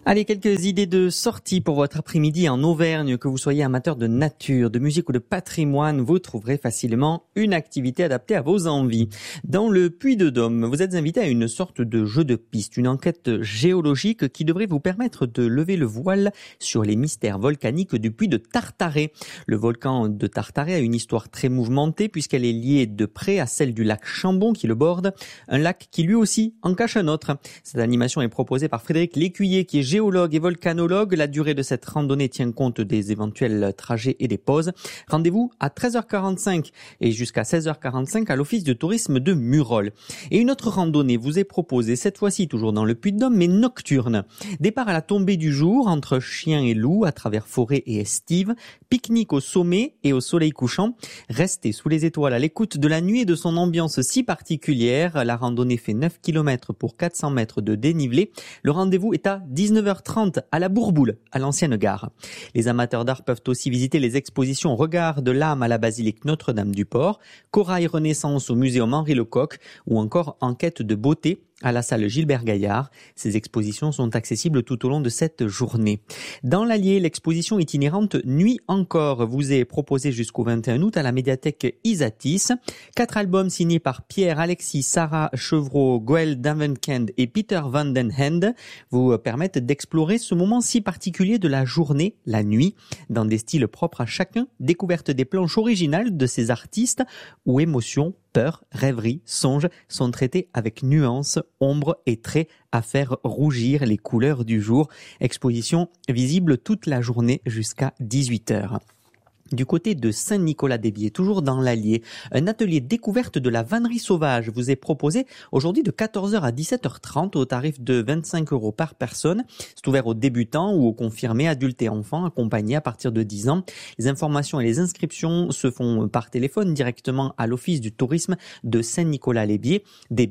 Allez, quelques idées de sortie pour votre après-midi en Auvergne. Que vous soyez amateur de nature, de musique ou de patrimoine, vous trouverez facilement une activité adaptée à vos envies. Dans le Puy-de-Dôme, vous êtes invité à une sorte de jeu de piste, une enquête géologique qui devrait vous permettre de lever le voile sur les mystères volcaniques du Puy de Tartaret. Le volcan de Tartaret a une histoire très mouvementée puisqu'elle est liée de près à celle du lac Chambon qui le borde, un lac qui lui aussi en cache un autre. Cette animation est proposée par Frédéric Lécuyer qui est géologue et volcanologue. La durée de cette randonnée tient compte des éventuels trajets et des pauses. Rendez-vous à 13h45 et jusqu'à 16h45 à l'office de tourisme de Murol. Et une autre randonnée vous est proposée, cette fois-ci toujours dans le Puy-de-Dôme, mais nocturne. Départ à la tombée du jour entre chiens et loups à travers forêt et estive. Pique-nique au sommet et au soleil couchant. Restez sous les étoiles à l'écoute de la nuit et de son ambiance si particulière. La randonnée fait 9 km pour 400 mètres de dénivelé. Le rendez-vous est à 19h30 à la Bourboule, à l'ancienne gare. Les amateurs d'art peuvent aussi visiter les expositions Regard de l'âme à la basilique Notre-Dame-du-Port, Corail Renaissance au muséum Henri Lecoq ou encore Enquête de beauté à la salle Gilbert Gaillard. Ces expositions sont accessibles tout au long de cette journée. Dans l'Allier, l'exposition itinérante Nuit encore vous est proposée jusqu'au 21 août à la médiathèque Isatis. 4 albums signés par Pierre, Alexis, Sarah Chevreau, Goël Davenkend et Peter van den Hende vous permettent d'explorer ce moment si particulier de la journée, la nuit, dans des styles propres à chacun, découverte des planches originales de ces artistes où émotions, peur, rêverie, songe sont traités avec nuance, ombre et traits à faire rougir les couleurs du jour. Exposition visible toute la journée jusqu'à 18h. Du côté de Saint-Nicolas-des-Biais, toujours dans l'Allier, un atelier découverte de la vannerie sauvage vous est proposé aujourd'hui de 14h à 17h30 au tarif de 25 € par personne. C'est ouvert aux débutants ou aux confirmés, adultes et enfants, accompagnés à partir de 10 ans. Les informations et les inscriptions se font par téléphone directement à l'office du tourisme de Saint-Nicolas-des-Biais.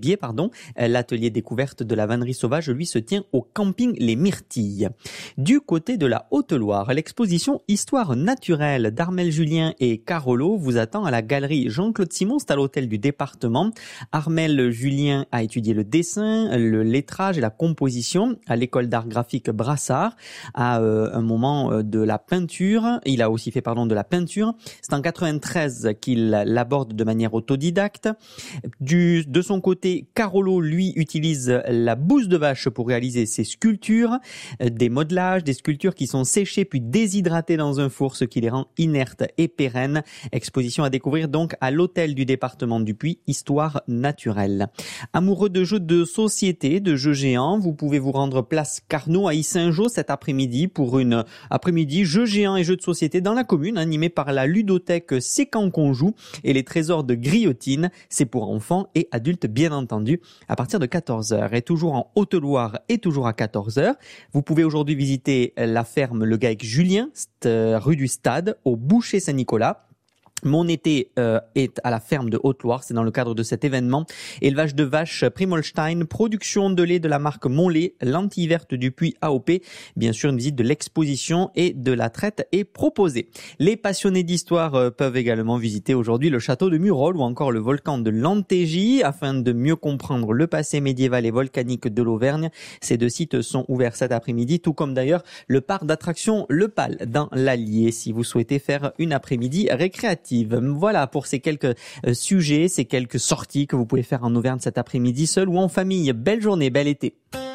L'atelier découverte de la vannerie sauvage, lui, se tient au camping Les Myrtilles. Du côté de la Haute-Loire, l'exposition Histoire naturelle Armel Julien et Carolo vous attend à la galerie Jean-Claude Simon, c'est à l'hôtel du département. Armel Julien a étudié le dessin, le lettrage et la composition à l'école d'art graphique Brassard. À un moment de la peinture, il a aussi fait de la peinture. C'est en 93 qu'il l'aborde de manière autodidacte. De son côté, Carolo, lui, utilise la bouse de vache pour réaliser ses sculptures, des modelages, des sculptures qui sont séchées puis déshydratées dans un four, ce qui les rend inerte et pérenne. Exposition à découvrir donc à l'hôtel du département du Puy, Histoire naturelle. Amoureux de jeux de société, de jeux géants, vous pouvez vous rendre place Carnot à Yssingeaux cet après-midi pour une après-midi jeux géants et jeux de société dans la commune, animée par la ludothèque C'est quand qu'on joue et les trésors de Griotine. C'est pour enfants et adultes bien entendu à partir de 14h. Et toujours en Haute-Loire et toujours à 14h, vous pouvez aujourd'hui visiter la ferme Le Gaec Julien, rue du Stade, au Boucher Saint-Nicolas. Mon été est à la ferme de Haute-Loire, c'est dans le cadre de cet événement. Élevage de vaches Primolstein, production de lait de la marque Monlait, lentille verte du Puy AOP. Bien sûr, une visite de l'exposition et de la traite est proposée. Les passionnés d'histoire peuvent également visiter aujourd'hui le château de Murol ou encore le volcan de Lantégie afin de mieux comprendre le passé médiéval et volcanique de l'Auvergne. Ces 2 sites sont ouverts cet après-midi, tout comme d'ailleurs le parc d'attractions Le Pal dans l'Allier si vous souhaitez faire une après-midi récréative. Voilà pour ces quelques sujets, ces quelques sorties que vous pouvez faire en Auvergne cet après-midi, seul ou en famille. Belle journée, bel été.